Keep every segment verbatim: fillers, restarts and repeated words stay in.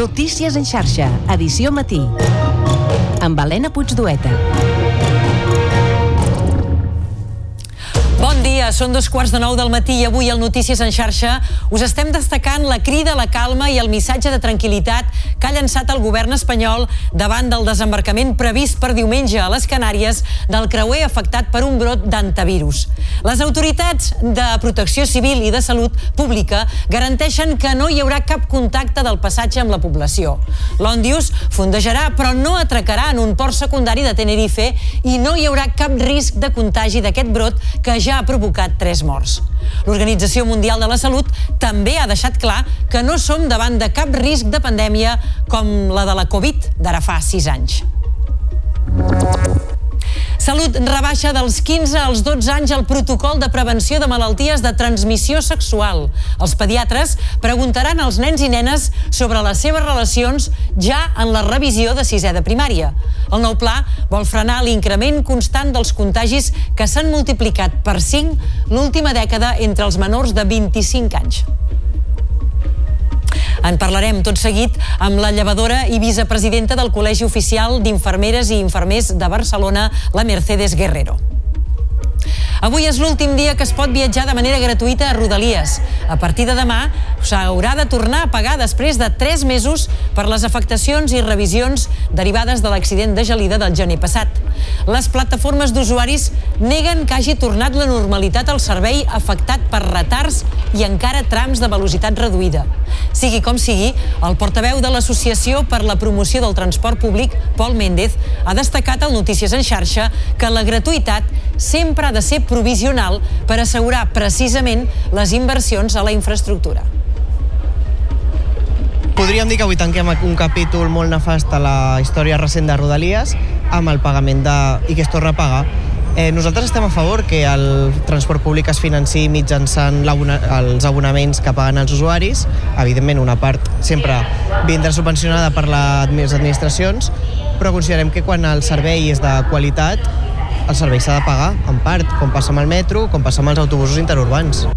Notícies en xarxa, edició matí. Amb Helena Puigdueta. Bon dia, són dos quarts de nou del matí i avui al Notícies en xarxa us estem destacant la crida a la calma i el missatge de tranquil·litat que ha llançat el govern espanyol davant del desembarcament previst per diumenge a les Canàries del creuer afectat per un brot d'hantavirus. Les autoritats de Protecció Civil i de Salut Pública garanteixen que no hi haurà cap contacte del passatge amb la població. L'Òndius fondejarà però no atracarà en un port secundari de Tenerife i no hi haurà cap risc de contagi d'aquest brot que ja ha provocat tres morts. L'Organització Mundial de la Salut també ha deixat clar que no som davant de cap risc de pandèmia com la de la Covid d'ara fa sis anys. Salut rebaixa dels quinze als dotze anys el protocol de prevenció de malalties de transmissió sexual. Els pediatres preguntaran als nens i nenes sobre les seves relacions ja en la revisió de sisè de primària. El nou pla vol frenar l'increment constant dels contagis que s'han multiplicat per cinc l'última dècada entre els menors de vint-i-cinc anys. En parlarem tot seguit amb la llevadora i vicepresidenta del Col·legi Oficial d'Infermeres i Infermers de Barcelona, la Mercedes Guerrero. Avui és l'últim dia que es pot viatjar de manera gratuïta a Rodalies. A partir de demà s'haurà de tornar a pagar després de tres mesos per les afectacions i revisions derivades de l'accident de Gelida del gener passat. Les plataformes d'usuaris neguen que hagi tornat la normalitat al servei afectat per retards i encara trams de velocitat reduïda. Sigui com sigui, el portaveu de l'Associació per la Promoció del Transport Públic, Pol Méndez, ha destacat al Notícies en xarxa que la gratuïtat sempre ha de ser provisional per assegurar precisament les inversions a la infraestructura. Podríem dir que avui tanquem un capítol molt nefast a la història recent de Rodalies amb el pagament de... i que es torna a pagar. Eh, nosaltres estem a favor que el transport públic es financiï mitjançant els abonaments que paguen els usuaris. Evidentment, una part sempre vindrà subvencionada per les administracions, però considerem que quan el servei és de qualitat, el servei s'ha de pagar, en part, com passa amb el metro, com passa amb els autobusos interurbans.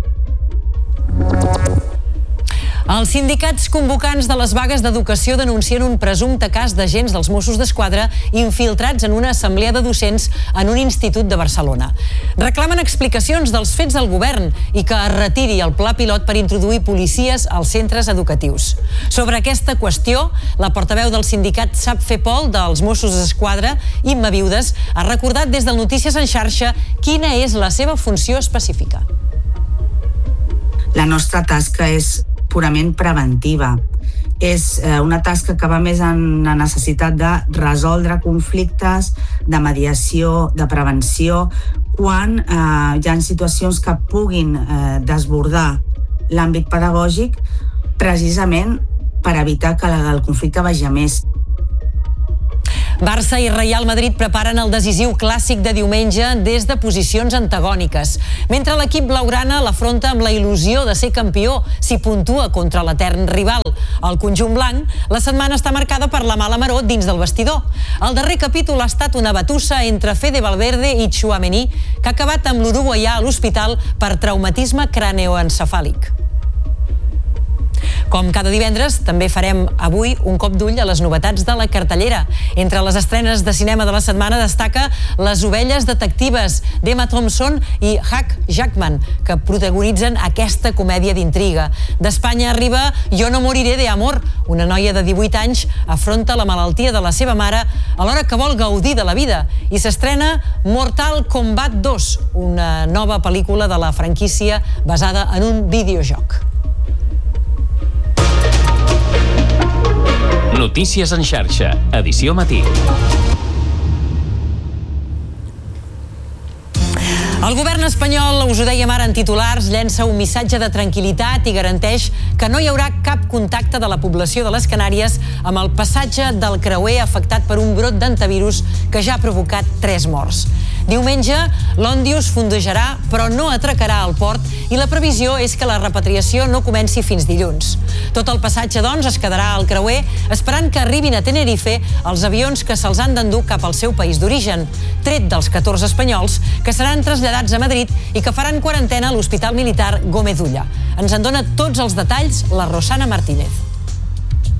Els sindicats convocants de les vagues d'educació denuncien un presumpte cas d'agents dels Mossos d'Esquadra infiltrats en una assemblea de docents en un institut de Barcelona. Reclamen explicacions dels fets del govern i que es retiri el pla pilot per introduir policies als centres educatius. Sobre aquesta qüestió, la portaveu del sindicat Sap Fer Pol dels Mossos d'Esquadra, Imma Viudes, ha recordat des del Notícies en xarxa quina és la seva funció específica. La nostra tasca és purament preventiva. És una tasca que va més en la necessitat de resoldre conflictes, de mediació, de prevenció, quan eh, hi ha situacions que puguin eh, desbordar l'àmbit pedagògic precisament per evitar que el conflicte vagi a més. Barça i Real Madrid preparen el decisiu clàssic de diumenge des de posicions antagòniques, mentre l'equip blaugrana l'afronta amb la il·lusió de ser campió si puntua contra l'etern rival. Al conjunt blanc, la setmana està marcada per la mala maror dins del vestidor. El darrer capítol ha estat una batussa entre Fede Valverde i Tchouaméni, que ha acabat amb l'uruguaià a l'hospital per traumatisme craneoencefàlic. Com cada divendres, també farem avui un cop d'ull a les novetats de la cartellera. Entre les estrenes de cinema de la setmana destaca Les ovelles detectives d'Emma Thompson i Hugh Jackman, que protagonitzen aquesta comèdia d'intriga. D'Espanya arriba Jo no moriré de amor. Una noia de divuit anys afronta la malaltia de la seva mare alhora que vol gaudir de la vida. I s'estrena Mortal Kombat dos, una nova pel·lícula de la franquícia basada en un videojoc. Notícies en xarxa, edició matí. El govern espanyol, us ho dèiem ara en titulars, llença un missatge de tranquil·litat i garanteix que no hi haurà cap contacte de la població de les Canàries amb el passatge del creuer afectat per un brot d'hantavirus que ja ha provocat tres morts. Diumenge, l'Òndius fondejarà, però no atracarà al port i la previsió és que la repatriació no comenci fins dilluns. Tot el passatge, doncs, es quedarà al creuer esperant que arribin a Tenerife els avions que se'ls han d'endur cap al seu país d'origen, tret dels catorze espanyols que seran traslladats a Madrid i que faran quarantena a l'Hospital Militar Gómez Ulla. Ens en dona tots els detalls la Rosana Martínez.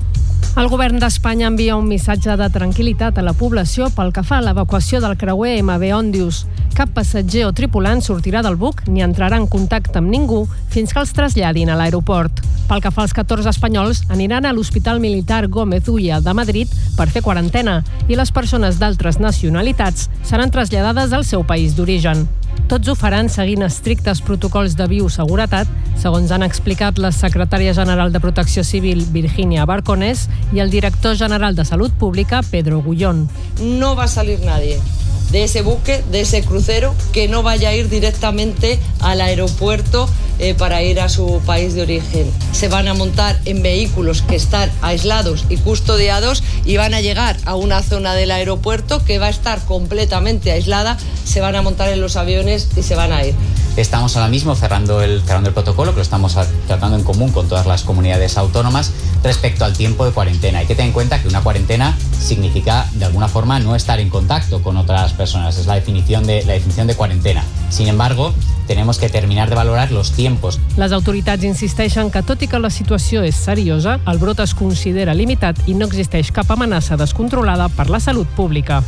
El govern d'Espanya envia un missatge de tranquil·litat a la població pel que fa a l'evacuació del creuer ema ve Òndius. Cap passatger o tripulant sortirà del buc ni entrarà en contacte amb ningú fins que els traslladin a l'aeroport. Pel que fa als catorze espanyols, aniran a l'Hospital Militar Gómez Ulla de Madrid per fer quarantena i les persones d'altres nacionalitats seran traslladades al seu país d'origen. Tots ho faran seguint estrictes protocols de bioseguretat, segons han explicat la secretària general de Protecció Civil, Virginia Barconés, i el director general de Salut Pública, Pedro Gullón. No va a salir nadie de ese buque, de ese crucero, que no vaya a ir directamente al aeropuerto eh, para ir a su país de origen. Se van a montar en vehículos que están aislados y custodiados y van a llegar a una zona del aeropuerto que va a estar completamente aislada, se van a montar en los aviones y se van a ir. Estamos ahora mismo cerrando el, cerrando el protocolo, que lo estamos tratando en común con todas las comunidades autónomas respecto al tiempo de cuarentena. Hay que tener en cuenta que una cuarentena significa, de alguna forma, no estar en contacto con otras personas. Es la definición de, la definición de cuarentena. Sin embargo, tenemos que terminar de valorar los tiempos. Les autoritats insisteixen que, tot i que la situació és seriosa, el brot es considera limitat i no existeix cap amenaça descontrolada per la salut pública.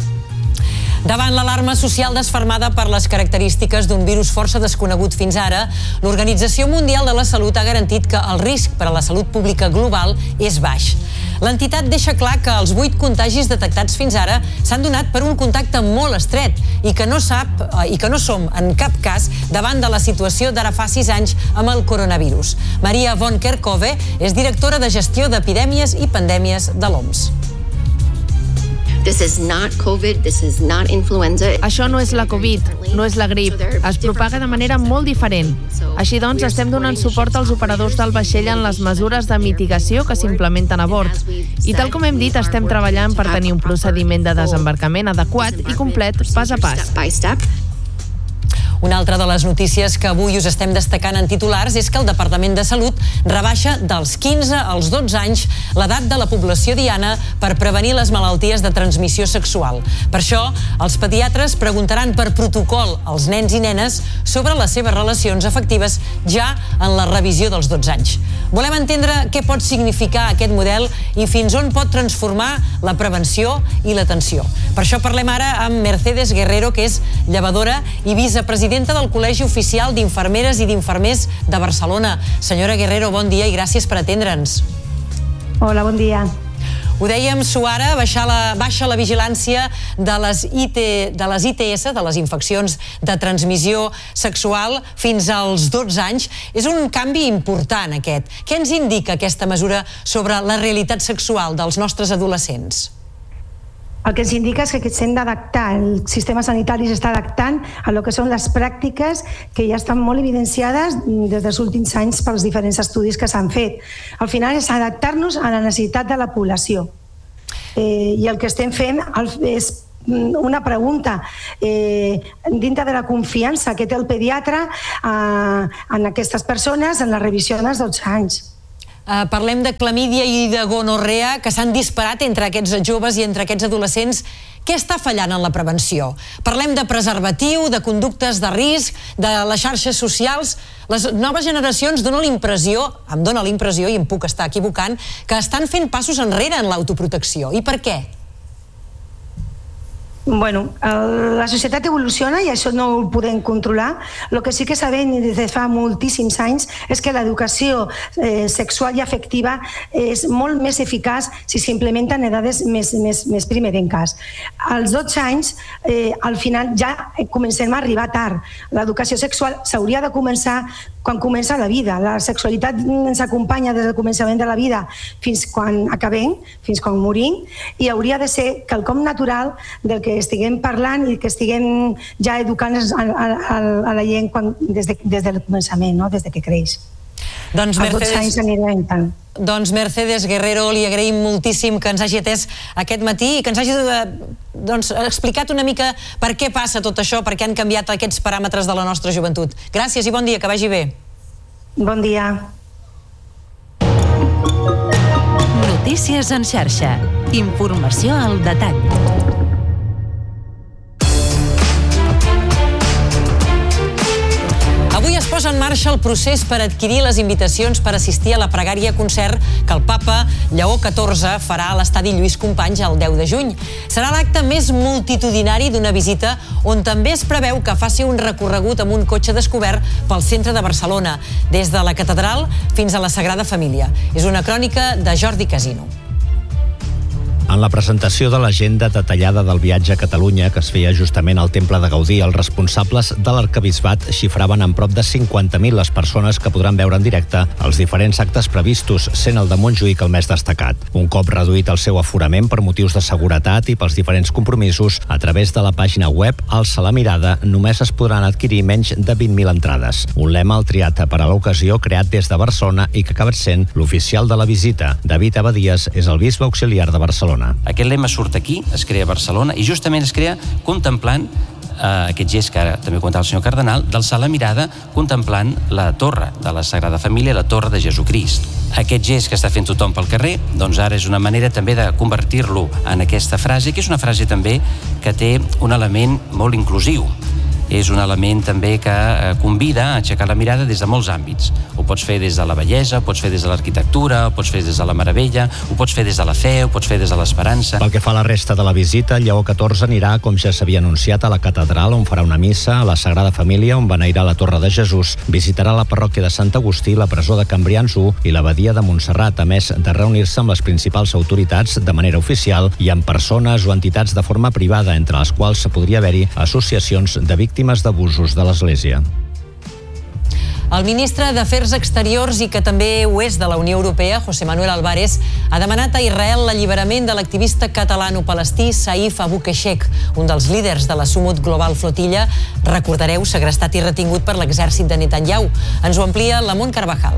Davant l'alarma social desfermada per les característiques d'un virus força desconegut fins ara, l'Organització Mundial de la Salut ha garantit que el risc per a la salut pública global és baix. L'entitat deixa clar que els vuit contagis detectats fins ara s'han donat per un contacte molt estret i que no sap i que no som en cap cas davant de la situació d'ara fa sis anys amb el coronavirus. Maria von Kerkhove és directora de gestió d'epidèmies i pandèmies de l'O M S. This is not COVID, this is not influenza. Això no és la Covid, no és la grip. Es propaga de manera molt diferent. Així doncs, estem donant suport als operadors del vaixell en les mesures de mitigació que s'implementen a bord. I tal com hem dit, estem treballant per tenir un procediment de desembarcament adequat i complet pas a pas. Una altra de les notícies que avui us estem destacant en titulars és que el Departament de Salut rebaixa dels quinze als dotze anys l'edat de la població diana per prevenir les malalties de transmissió sexual. Per això, els pediatres preguntaran per protocol als nens i nenes sobre les seves relacions afectives ja en la revisió dels dotze anys. Volem entendre què pot significar aquest model i fins on pot transformar la prevenció i l'atenció. Per això parlem ara amb Mercedes Guerrero, que és llevadora i vicepresidenta del Col·legi Oficial d'Infermeres i d'Infermers de Barcelona. Senyora Guerrero, bon dia i gràcies per atendre'ns. Hola, bon dia. Ho dèiem, Suara, baixa la, baixa la vigilància de les, I T, de les I T S, de les infeccions de transmissió sexual, fins als dotze anys. És un canvi important, aquest. Què ens indica aquesta mesura sobre la realitat sexual dels nostres adolescents? El que ens indica és que s'hem d'adaptar, el sistema sanitari s'està adaptant a lo que són les pràctiques que ja estan molt evidenciades des dels últims anys pels diferents estudis que s'han fet. Al final és adaptar-nos a la necessitat de la població. Eh, I el que estem fent és una pregunta eh, dintre de la confiança que té el pediatre eh, en aquestes persones en la revisió dels dotze anys. Uh, parlem de clamídia i de gonorrea que s'han disparat entre aquests joves i entre aquests adolescents. Què està fallant en la prevenció? Parlem de preservatiu, de conductes de risc, de les xarxes socials. Les noves generacions donen l'impressió, em dona l'impressió, i em puc estar equivocant, que estan fent passos enrere en l'autoprotecció. I per què? Bueno, la societat evoluciona i això no ho podem controlar. El que sí que sabem des de fa moltíssims anys és que l'educació eh, sexual i afectiva és molt més eficaç si s'implementa en edades més, més, més primerenques. Als dotze anys, eh, al final ja comencem a arribar tard. L'educació sexual s'hauria de començar quan comença la vida. La sexualitat ens acompanya des del començament de la vida fins quan acabem, fins quan morim, i hauria de ser quelcom natural del que estiguem parlant i que estiguem ja educant a, a, a la gent quan, des, de, des del començament, no? Des de que creix. Doncs Mercedes, doncs Mercedes Guerrero, li agraïm moltíssim que ens hagi atès aquest matí i que ens hagi doncs, explicat una mica per què passa tot això, per què han canviat aquests paràmetres de la nostra joventut. Gràcies i bon dia, que vagi bé. Bon dia. Notícies en xarxa. Informació al detall. Avui es posa posa en marxa el procés per adquirir les invitacions per assistir a la pregària concert que el papa Lleó catorze farà a l'estadi Lluís Companys el deu de juny. Serà l'acte més multitudinari d'una visita on també es preveu que faci un recorregut amb un cotxe descobert pel centre de Barcelona, des de la catedral fins a la Sagrada Família. És una crònica de Jordi Casino. En la presentació de l'agenda detallada del viatge a Catalunya, que es feia justament al Temple de Gaudí, els responsables de l'arquebisbat xifraven en prop de cinquanta mil les persones que podran veure en directe els diferents actes previstos, sent el de Montjuïc el més destacat. Un cop reduït el seu aforament per motius de seguretat i pels diferents compromisos, a través de la pàgina web Alça la mirada només es podran adquirir menys de vint mil entrades. Un lema el triat per a l'ocasió, creat des de Barcelona i que ha acabat sent l'oficial de la visita. David Abadías és el bisbe auxiliar de Barcelona. Aquest lema surt aquí, es crea a Barcelona i justament es crea contemplant eh, aquest gest que ara també comentava el senyor Cardenal, d'alçar la mirada contemplant la torre de la Sagrada Família, la torre de Jesucrist. Aquest gest que està fent tothom pel carrer, doncs ara és una manera també de convertir-lo en aquesta frase, que és una frase també que té un element molt inclusiu. És un element també que convida a aixecar la mirada des de molts àmbits. Ho pots fer des de la bellesa, ho pots fer des de l'arquitectura, ho pots fer des de la meravella, ho pots fer des de la fe, ho pots fer des de l'esperança. Pel que fa a la resta de la visita, Lleó catorze anirà, com ja s'havia anunciat, a la catedral, on farà una missa, a la Sagrada Família, on beneirà la Torre de Jesús, visitarà la parròquia de Sant Agustí, la presó de Cambrians u i l'abadia de Montserrat, a més de reunir-se amb les principals autoritats de manera oficial i amb persones o entitats de forma privada, entre les quals podria haver-hi associacions de víctimes d'abusos de l'Església. El ministre d'Afers Exteriors i que també ho és de la Unió Europea, José Manuel Álvarez, ha demanat a Israel l'alliberament de l'activista catalano-palestí Saif Abu Keshek, un dels líders de la Sumut Global Flotilla, recordareu, segrestat i retingut per l'exèrcit de Netanyahu. Ens ho amplia Lamont Carvajal.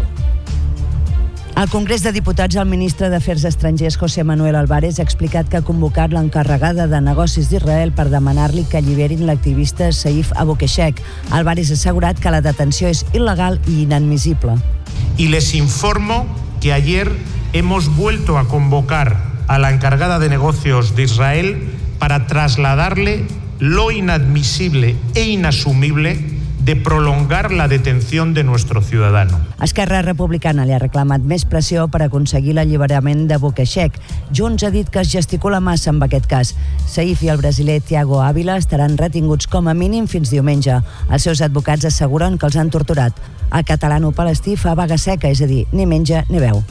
Al Congrés de Diputats, el ministre d'Afers Estrangers, José Manuel Álvarez, ha explicat que ha convocat l'encarregada de negocis d'Israel per demanar-li que alliberin l'activista Saif Abu Keshek. Álvarez ha assegurat que la detenció és il·legal i inadmissible. Y les informo que ayer hemos vuelto a convocar a la encargada de negocios de Israel para trasladarle lo inadmisible e inasumible de prolongar la detención de nuestro ciudadano. Esquerra Republicana li ha reclamat més pressió per aconseguir l'alliberament d'Abu Keshek. Junts ha dit que es gesticula massa amb aquest cas. Saif i el brasiler Thiago Ávila estaran retinguts com a mínim fins diumenge. Els seus advocats asseguren que els han torturat. El catalano-palestí fa vaga seca, és a dir, ni menja ni beu.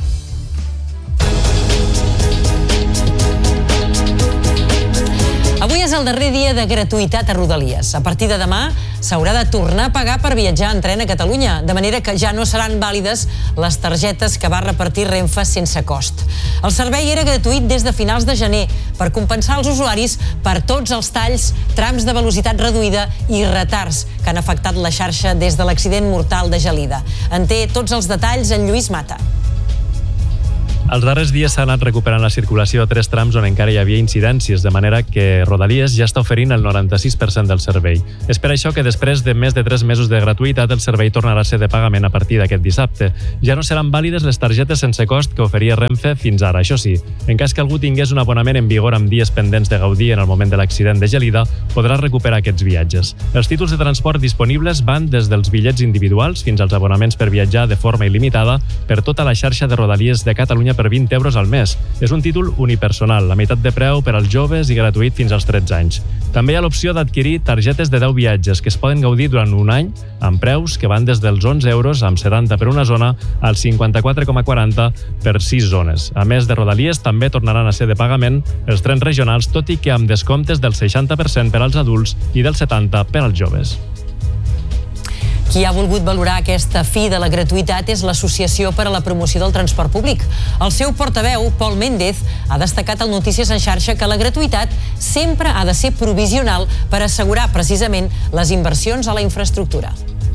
Avui és el darrer dia de gratuïtat a Rodalies. A partir de demà s'haurà de tornar a pagar per viatjar en tren a Catalunya, de manera que ja no seran vàlides les targetes que va repartir Renfe sense cost. El servei era gratuït des de finals de gener per compensar els usuaris per tots els talls, trams de velocitat reduïda i retards que han afectat la xarxa des de l'accident mortal de Gelida. En té tots els detalls en Lluís Mata. Els darrers dies s'ha anat recuperant la circulació a tres trams on encara hi havia incidències, de manera que Rodalies ja està oferint el noranta-sis per cent del servei. És per això que després de més de tres mesos de gratuïtat, el servei tornarà a ser de pagament a partir d'aquest dissabte. Ja no seran vàlides les targetes sense cost que oferia Renfe fins ara. Això sí, en cas que algú tingués un abonament en vigor amb dies pendents de gaudir en el moment de l'accident de Gelida, podrà recuperar aquests viatges. Els títols de transport disponibles van des dels bitllets individuals fins als abonaments per viatjar de forma il·limitada per tota la xarxa de Rodalies de Catalunya per vint euros al mes. És un títol unipersonal, la meitat de preu per als joves i gratuït fins als tretze anys. També hi ha l'opció d'adquirir targetes de deu viatges que es poden gaudir durant un any amb preus que van des dels onze euros amb setanta per una zona als cinquanta-quatre coma quaranta per sis zones. A més de Rodalies, també tornaran a ser de pagament els trens regionals, tot i que amb descomptes del seixanta per cent per als adults i del setanta per cent per als joves. Qui ha volgut valorar aquesta fi de la gratuïtat és l'Associació per a la Promoció del Transport Públic. El seu portaveu, Pol Méndez, ha destacat al Notícies en xarxa que la gratuïtat sempre ha de ser provisional per assegurar precisament les inversions a la infraestructura.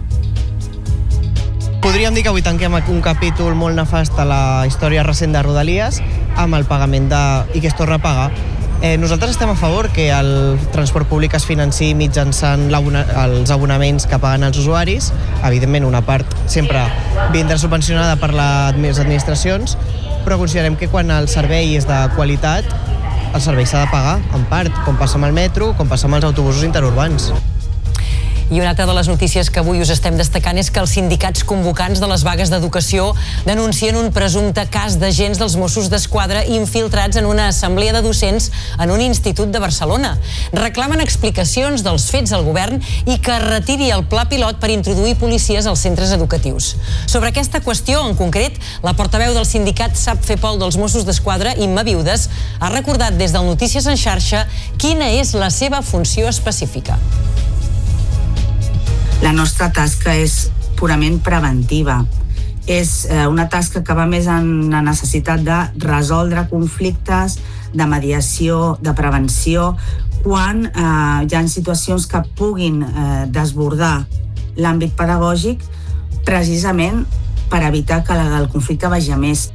Podríem dir que avui tanquem un capítol molt nefast a la història recent de Rodalies amb el pagament de... i que es torna a pagar. Eh, nosaltres estem a favor que el transport públic es financi mitjançant els abonaments que paguen els usuaris. Evidentment, una part sempre vindrà subvencionada per les administracions, però considerem que quan el servei és de qualitat, el servei s'ha de pagar, en part, com passa amb el metro, com passa amb els autobusos interurbans. I una altra de les notícies que avui us estem destacant és que els sindicats convocants de les vagues d'educació denuncien un presumpte cas d'agents dels Mossos d'Esquadra infiltrats en una assemblea de docents en un institut de Barcelona. Reclamen explicacions dels fets al govern i que retiri el pla pilot per introduir policies als centres educatius. Sobre aquesta qüestió, en concret, la portaveu del sindicat Sap Fer Pol dels Mossos d'Esquadra, Imma Viudes, ha recordat des del Notícies en xarxa quina és la seva funció específica. La nostra tasca és purament preventiva. És una tasca que va més en la necessitat de resoldre conflictes, de mediació, de prevenció, quan eh, hi ha situacions que puguin eh, desbordar l'àmbit pedagògic, precisament per evitar que el conflicte vagi a més.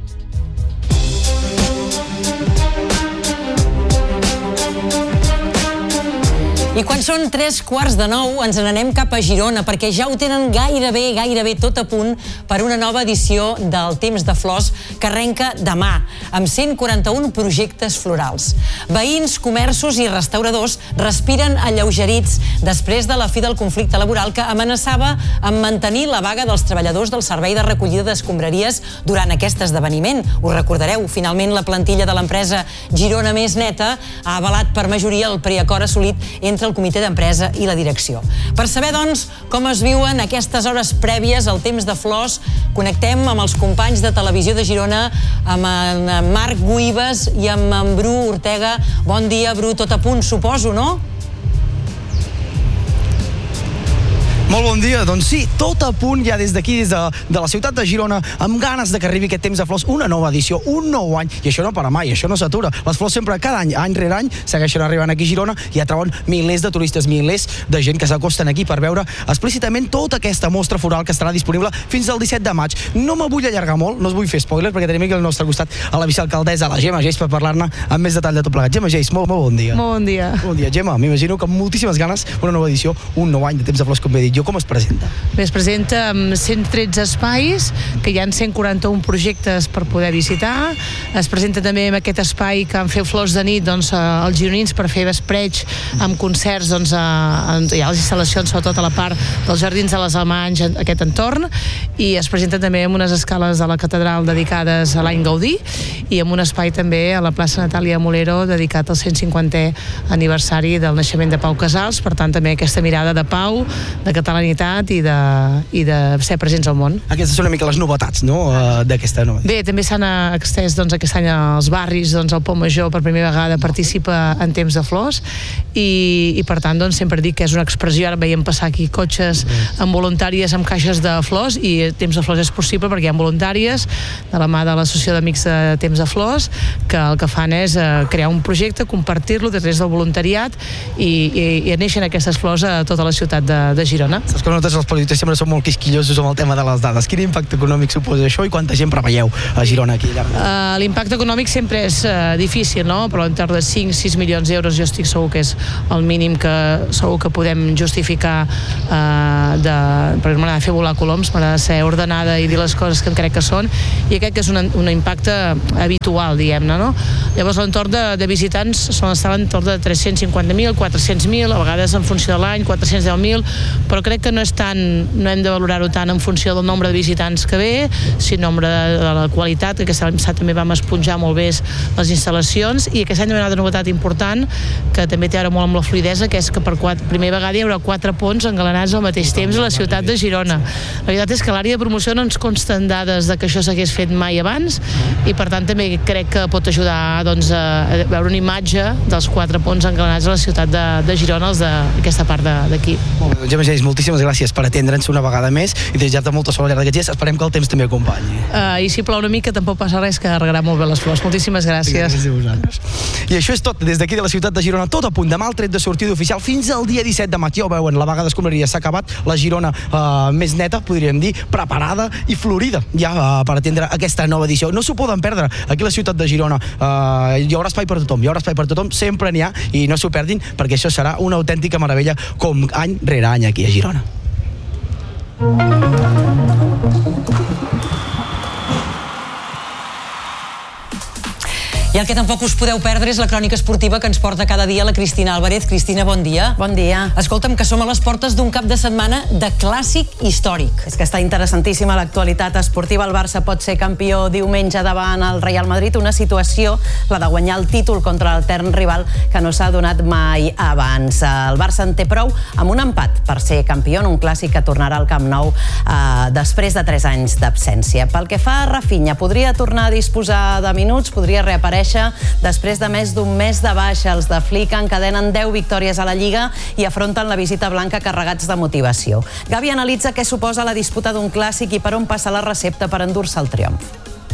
I quan són tres quarts de nou ens n'anem cap a Girona perquè ja ho tenen gairebé, gairebé tot a punt per una nova edició del Temps de Flors que arrenca demà, amb cent quaranta-un projectes florals. Veïns, comerços i restauradors respiren alleugerits després de la fi del conflicte laboral que amenaçava amb mantenir la vaga dels treballadors del servei de recollida d'escombraries durant aquest esdeveniment. Us recordareu, finalment la plantilla de l'empresa Girona Més Neta ha avalat per majoria el preacord assolit entre el comitè d'empresa i la direcció. Per saber, doncs, com es viuen aquestes hores prèvies al Temps de Flors, connectem amb els companys de Televisió de Girona, amb en Marc Guibes i amb en Bru Ortega. Bon dia, Bru, tot a punt, suposo, no? Molt bon dia, doncs sí, tot a punt ja des d'aquí, des de, de la ciutat de Girona, amb ganes de que arribi aquest Temps de Flors, una nova edició, un nou any, i això no para mai, això no s'atura. Les flors sempre, cada any, any rere any, segueixen arribant aquí a Girona i atrauen milers de turistes, milers de gent que s'acosten aquí per veure explícitament tota aquesta mostra floral que estarà disponible fins al disset de maig. No me vull allargar molt, no us vull fer spoiler, perquè tenim aquí al nostre costat a la vicealcaldessa, la Gemma Geis, per parlar-ne amb més detall de tot plegat. Gemma Geis, molt, molt bon dia. Molt bon dia. Bon dia, Gemma, m'imagino que amb moltíssimes ganes, una nova edició, un nou any de Temps de Flors, com he dit jo. Com es presenta? Bé, es presenta amb cent tretze espais, que hi ha cent quaranta-un projectes per poder visitar. Es presenta també amb aquest espai que han fet Flors de nit, doncs, els gironins per fer vespreig amb concerts, doncs, a, hi ha les instal·lacions sobretot a la part dels jardins de les Alemanys, aquest entorn, i es presenta també amb unes escales de la catedral dedicades a l'any Gaudí i amb un espai també a la plaça Natàlia Molero dedicat al cent cinquantè aniversari del naixement de Pau Casals. Per tant, també aquesta mirada de pau, de catalanitat i de, i de ser presents al món. Aquestes són una mica les novetats, no?, d'aquesta nova. Bé, també s'han extès, doncs, aquest any als barris, doncs, el Pont Major per primera vegada participa en Temps de Flors i, i per tant, doncs, sempre dic que és una expressió. Ara veiem passar aquí cotxes amb voluntàries amb caixes de flors i Temps de Flors és possible perquè hi ha voluntàries de la mà de l'Associació d'Amics de Temps de Flors que el que fan és eh, crear un projecte, compartir-lo des del voluntariat i, i, i neixen aquestes flors a tota la ciutat de, de Girona. Saps que nosaltres els periodistes sempre som molt quisquillosos amb el tema de les dades. Quin impacte econòmic suposa això i quanta gent preveieu a Girona aquí? Uh, L'impacte econòmic sempre és uh, difícil, no? Però en torn de cinc a sis milions d'euros jo estic segur que és el mínim que segur que podem justificar uh, de, perquè m'agrada fer volar coloms, m'agrada ser ordenada i dir les coses que em crec que són, i aquest que és un, un impacte habitual, diguem-ne, no? Llavors l'entorn de, de visitants són estar a l'entorn de tres-cents cinquanta mil, quatre-cents mil, a vegades en funció de l'any, quatre-cents deu mil, però crec que no és tant, no hem de valorar-ho tant en funció del nombre de visitants que ve, sinó nombre de, de la qualitat, que aquest any també vam esponjar molt bé les instal·lacions, i aquest any hi ha una altra novetat important que també té a veure molt amb la fluidesa, que és que per quatre, primera vegada hi haurà quatre ponts engalanats al mateix temps a la ciutat de Girona. La veritat és que a l'àrea de promoció no ens consten dades de que això s'hagués fet mai abans i per tant també crec que pot ajudar, doncs, a veure una imatge dels quatre ponts engalanats a la ciutat de, de Girona, els d'aquesta part d'aquí. Molt bé, Gemma Geis, moltíssimes gràcies per atendre'ns una vegada més i desitjar-te molta sort al llarg d'aquests dies. Esperem que el temps també acompanyi. Uh, I si plou una mica tampoc passa res, que regarà molt bé les flors. Moltíssimes gràcies. Gràcies a vosaltres. I això és tot des d'aquí de la ciutat de Girona, tot a punt. Demà el tret de sortida oficial fins al dia disset de maig. Ja ho veuen, la vaga d'escombraria s'ha acabat, la Girona uh, més neta, podríem dir, preparada i florida ja uh, per atendre aquesta nova edició. No s'ho poden perdre aquí a la ciutat de Girona. Uh, hi haurà espai per tothom, hi haurà espai per tothom, sempre n'hi ha, i no s'ho perdin perquè això serà una autèntica meravella com any rere any aquí a Girona. I el que tampoc us podeu perdre és la crònica esportiva que ens porta cada dia la Cristina Álvarez. Cristina, bon dia. Bon dia. Escolta'm, que som a les portes d'un cap de setmana de clàssic històric. És que està interessantíssima l'actualitat esportiva. El Barça pot ser campió diumenge davant el Real Madrid, una situació, la de guanyar el títol contra l'etern rival, que no s'ha donat mai abans. El Barça en té prou amb un empat per ser campió en un clàssic que tornarà al Camp Nou eh, després de tres anys d'absència. Pel que fa a Rafinha, podria tornar a disposar de minuts, podria reaparèixer després de més d'un mes de baixa. Els de Flick encadenen deu victòries a la Lliga i afronten la visita blanca carregats de motivació. Gavi analitza què suposa la disputa d'un clàssic i per on passa la recepta per endur-se el triomf.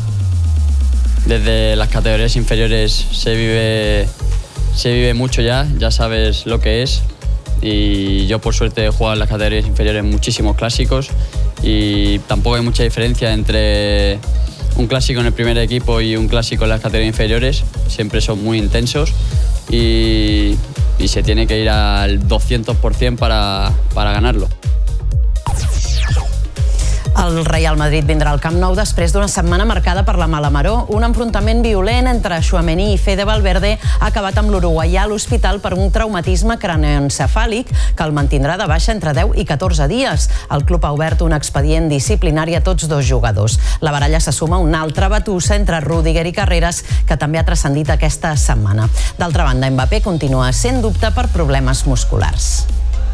Desde las categorías inferiores se vive, se vive mucho ya, ya sabes lo que es. Y yo por suerte he jugado en las categorías inferiores muchísimos clásicos y tampoco hay mucha diferencia entre un clásico en el primer equipo y un clásico en las categorías inferiores. Siempre son muy intensos y, y se tiene que ir al doscientos por ciento para, para ganarlo. El Real Madrid vindrà al Camp Nou després d'una setmana marcada per la mala maror. Un enfrontament violent entre Tchouaméni i Fede Valverde ha acabat amb l'uruguaià a l'hospital per un traumatisme craneoencefàlic que el mantindrà de baixa entre deu i catorze dies. El club ha obert un expedient disciplinari a tots dos jugadors. La baralla se suma a una altra batussa entre Rüdiger i Carreras, que també ha transcendit aquesta setmana. D'altra banda, Mbappé continua sent dubte per problemes musculars.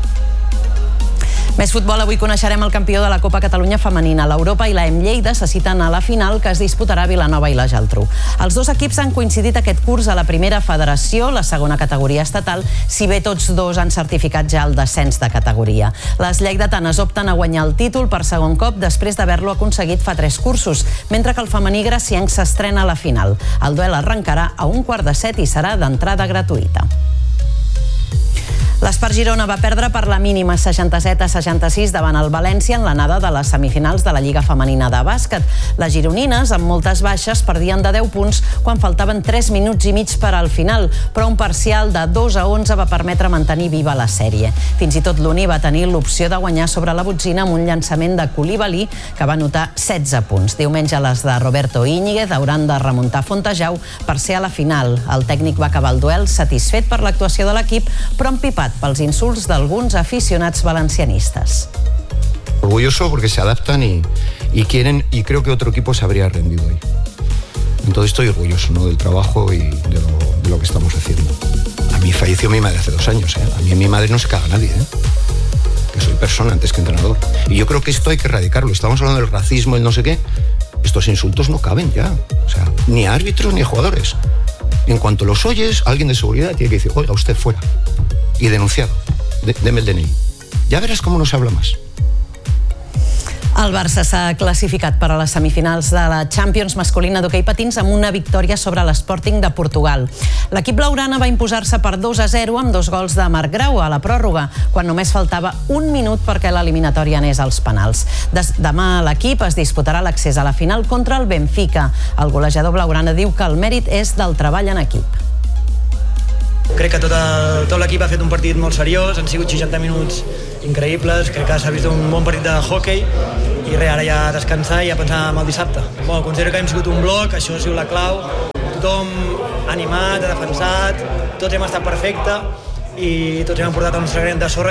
Més futbol, avui coneixerem el campió de la Copa Catalunya femenina. L'Europa i la EM Lleida se citen a la final, que es disputarà a Vilanova i la Geltrú. Els dos equips han coincidit aquest curs a la primera federació, la segona categoria estatal, si bé tots dos han certificat ja el descens de categoria. Les lleidatanes opten a guanyar el títol per segon cop després d'haver-lo aconseguit fa tres cursos, mentre que el femení gracienc s'estrena a la final. El duel arrencarà a un quart de set i serà d'entrada gratuïta. L'Espart Girona va perdre per la mínima seixanta-set a seixanta-sis davant el València en l'anada de les semifinals de la Lliga Femenina de Bàsquet. Les gironines, amb moltes baixes, perdien de deu punts quan faltaven tres minuts i mig per al final, però un parcial de dos a onze va permetre mantenir viva la sèrie. Fins i tot l'Uni va tenir l'opció de guanyar sobre la botzina amb un llançament de Coulibaly, que va anotar setze punts. Diumenge les de Roberto Íñiguez hauran de remuntar Fontejau per ser a la final. El tècnic va acabar el duel satisfet per l'actuació de l'equip, però empipat pels insults d'alguns aficionats valencianistas. Orgulloso porque se adaptan y, y quieren, y creo que otro equipo se habría rendido hoy. Entonces estoy orgulloso, ¿no?, del trabajo y de lo, de lo que estamos haciendo. A mí falleció mi madre hace dos años, ¿eh? A mí en mi madre no se caga nadie, ¿eh? Que soy persona antes que entrenador. Y yo creo que esto hay que erradicarlo. Estamos hablando del racismo, el no sé qué. Estos insultos no caben ya. O sea, ni a árbitros ni a jugadores. En cuanto los oyes, alguien de seguridad tiene que decir, oiga, usted fuera. Y denunciado. De, deme el D N I. Ja veràs com no s'habla més. El Barça s'ha classificat per a les semifinals de la Champions masculina d'hoquei patins amb una victòria sobre l'Sporting de Portugal. L'equip blaugrana va imposar-se per dos a zero amb dos gols de Marc Grau a la pròrroga, quan només faltava un minut perquè l'eliminatòria anés als penals. Des demà l'equip es disputarà l'accés a la final contra el Benfica. El golejador blaugrana diu que el mèrit és del treball en equip. Crec que tot, el, tot l'equip ha fet un partit molt seriós, han sigut seixanta minuts increïbles, crec que s'ha vist un bon partit de hoquei i res, ara ja descansar i ja pensar en el dissabte. Bueno, considero que hem sigut un bloc, això ha sigut la clau, tothom animat, ha defensat, tots hem estat perfecte i tots hem portat el nostre granet de sorra.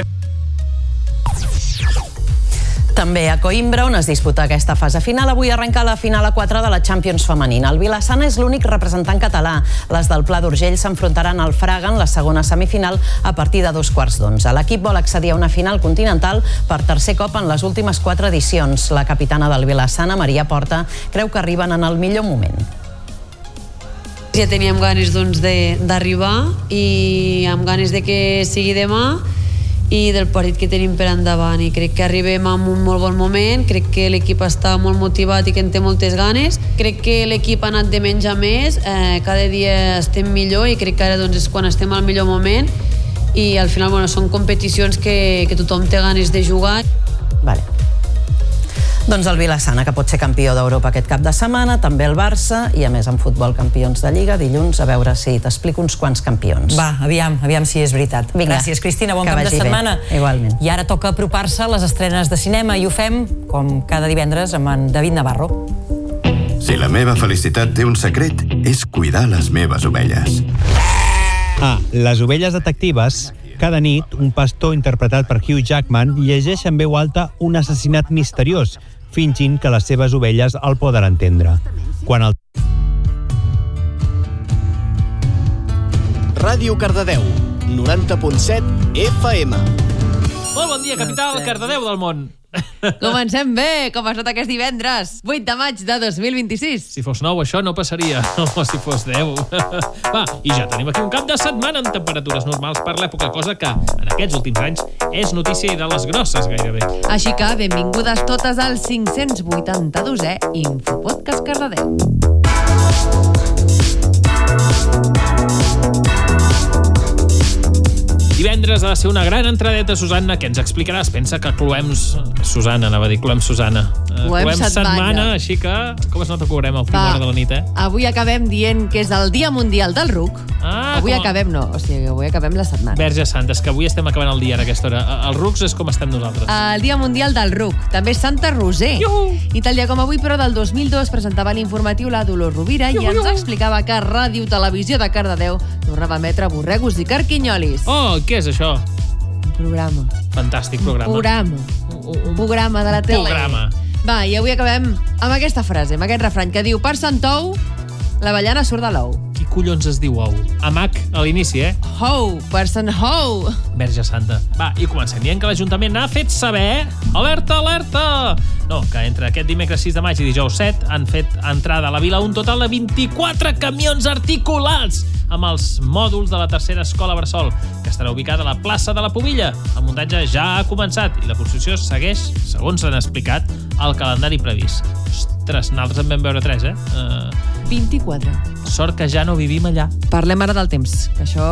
També a Coimbra, on es disputa aquesta fase final, avui arrenca la final a quatre de la Champions femenina. El Vilassana és l'únic representant català. Les del Pla d'Urgell s'enfrontaran al Fraga en la segona semifinal a partir de dos quarts d'onze. L'equip vol accedir a una final continental per tercer cop en les últimes quatre edicions. La capitana del Vilassana, Maria Porta, creu que arriben en el millor moment. Ja teníem ganes doncs, d'arribar i amb ganes de que sigui demà i del partit que tenim per endavant, i crec que arribem en un molt bon moment, crec que l'equip està molt motivat i que en té moltes ganes, crec que l'equip ha anat de menys a més, eh, cada dia estem millor i crec que ara doncs, és quan estem al millor moment i al final bueno, són competicions que, que tothom té ganes de jugar. Vale. Doncs el Vilassana, que pot ser campió d'Europa aquest cap de setmana, també el Barça, i a més en futbol campions de Lliga, dilluns, a veure si t'explico uns quants campions. Va, aviam, aviam si és veritat. Vinga, gràcies, Cristina, bon cap de setmana. Bé. Igualment. I ara toca apropar-se a les estrenes de cinema i ho fem, com cada divendres, amb en David Navarro. Si la meva felicitat té un secret, és cuidar les meves ovelles. Ah, les ovelles detectives. Cada nit, un pastor interpretat per Hugh Jackman llegeix en veu alta un assassinat misteriós, fingint que les seves ovelles el poden entendre. Quan el... Ràdio Cardedeu, noranta punt set F M. Molt bon dia, capital Cardedeu del món. Comencem bé, com ha estat aquest divendres, vuit de maig de dos mil vint-i-sis. Si fos nou, això no passaria. O si fos deu. Va, i ja tenim aquí un cap de setmana amb temperatures normals per l'època, cosa que en aquests últims anys és notícia i de les grosses gairebé. Així que benvingudes totes al cinc-cents vuitanta-dosè Infopodcast Cardedeu. Divendres ha de ser una gran entradeta, Susanna, que ens explicaràs. Pensa que cloem... Susana, anava a dir, cloem Susana. Cloem, cloem setmana. setmana, així que com es nota que cobrem a última hora de la nit, eh? Avui acabem dient que és el Dia Mundial del Ruc. Ah, avui a... acabem, no, o sigui, avui acabem la setmana. Verge Santa, és que avui estem acabant el dia a aquesta hora. Els rucs és com estem nosaltres. El Dia Mundial del Ruc. També és Santa Roser. Iuhu! I tal dia com avui, però del dos mil dos, presentava l'informatiu la Dolors Rovira i ens explicava que Ràdio Televisió de Cardedeu tornava a emetre borregos i carquinyolis. Oh, què és això? Programa. Fantàstic programa. Programa. Un, un programa de la tele. Programa. Va, i avui acabem amb aquesta frase, amb aquest refrany que diu: per Sant Ou, l'avellana surt de l'ou. Qui collons es diu ou? Amac a l'inici, eh? Hou, per Sant Hou. Verge Santa. Va, i comencem dient que l'Ajuntament ha fet saber... Alerta, alerta! No, que entre aquest dimecres sis de maig i dijous set han fet entrada a la vila un total de vint-i-quatre camions articulats amb els mòduls de la tercera escola Bressol, que estarà ubicada a la plaça de la Pobilla. El muntatge ja ha començat i la construcció segueix, segons s'han explicat, el calendari previst. Ostres, nosaltres en vam veure tres, eh? Uh... vint-i-quatre. Sort que ja no vivim allà. Parlem ara del temps, que això...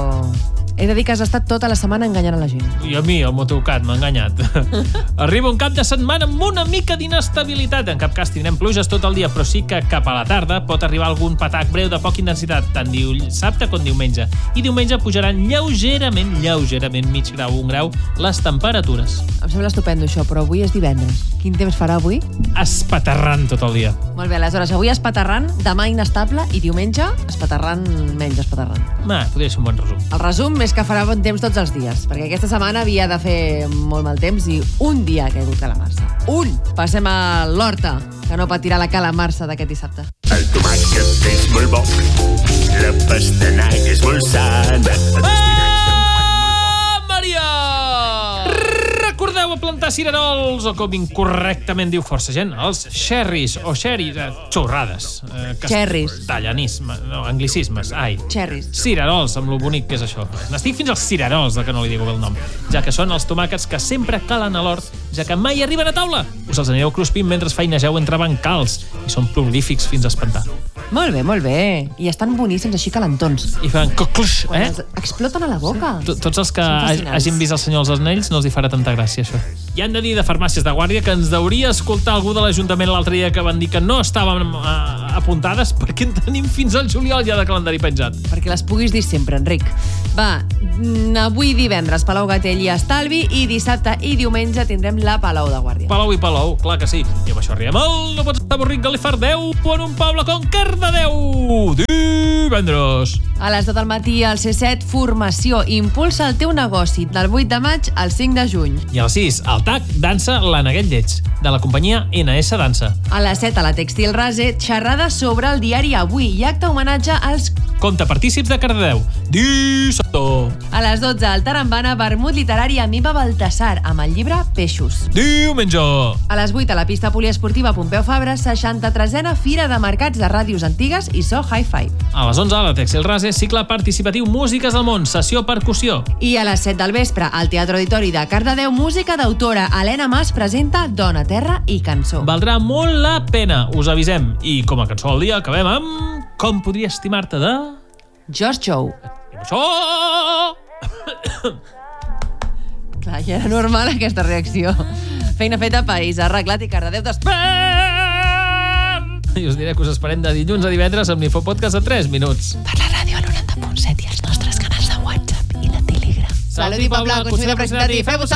He de dir que has estat tota la setmana enganyant a la gent. I a mi, el Motocat, m'ha enganyat. Arriba un cap de setmana amb una mica d'inestabilitat. En cap cas tindrem pluges tot el dia, però sí que cap a la tarda pot arribar algun patac breu de poca intensitat, tant dissabte com diumenge. I diumenge pujaran lleugerament, lleugerament, mig grau, un grau, les temperatures. Em sembla estupendo això, però avui és divendres. Quin temps farà avui? Espaterrant tot el dia. Molt bé, aleshores, avui espaterrant, demà inestable i diumenge espaterrant menys espaterrant. Ah, podria ser un bon resum. El resum és que farà bon temps tots els dies, perquè aquesta setmana havia de fer molt mal temps i un dia ha caigut calamarsa. Un! Passem a l'Horta, que no patirà la calamarsa d'aquest dissabte. El tomàquet és molt bo, la pastanaga és molt sana. Ah, Maria! Recordeu a plantar cirerols, o com incorrectament diu força gent, els xerris o xerris, eh, xorrades. Eh, Xerris. Castellanisme, no, anglicismes, ai. Xerris. Cirerols, amb lo bonic que és això. N'estic fins als cirerols, de que no li digo bé el nom, ja que són els tomàquets que sempre calen a l'hort, ja que mai arriben a taula. Us els anireu cruspint mentre feinegeu entre bancals, i són prolífics fins a espantar. Molt bé, molt bé. I estan boníssims, així calentons. I fan cocluix, eh? Exploten a la boca. Tots els que hagin vist El Senyor dels Anells no els hi farà tanta gràcia, això. I han de dir de farmàcies de guàrdia que ens deuria escoltar algú de l'Ajuntament l'altre dia que van dir que no estàvem uh, apuntades perquè en tenim fins al juliol ja de calendari penjat. Perquè les puguis dir sempre, Enric. Va, avui divendres Palau Gatell i Estalvi i dissabte i diumenge tindrem la Palau de Guàrdia. Palau i Palau, clar que sí. I amb això arribem al No pots estar avorrit Galifardeu en un poble com Cardedeu. Divendres. A les deu del matí al C set, formació. Impulsa el teu negoci del vuit de maig al cinc de juny. I al sis, al T A C, dansa l'Aneguet Lleig, de la companyia N S Dansa. A les set, a la Textil Rase, xerrada sobre el diari Avui i acte homenatge als Compte partícips de Cardedeu. Dissabte. A les dotze, al Tarambana, vermut literari amb Iva Baltasar, amb el llibre Peixos. Diumenge. A les vuit, a la pista poliesportiva Pompeu Fabra, seixanta-tresena Fira de Mercats de Ràdios Antigues i So Hi-Fi. A les onze, a la Textil Rase, cicle participatiu Músiques del Món, sessió percussió. I a les set del vespre, al Teatre Auditori de Cardedeu, música d'autora. Helena Mas presenta Dona, Terra i Cançó. Valdrà molt la pena, us avisem. I com a cançó del dia acabem amb Com podria estimar-te de... George Joe. Això! Clar, ja era normal aquesta reacció. Feina feta, país arreglat i Cardedeu despert! I us diré que us esperem de dilluns a divendres amb l'Infopodcast de tres minuts. Per la ràdio al noranta punt set i els nostres canals de WhatsApp i de Telegram. Salut i poble, consumidor, presenta't i feu-vos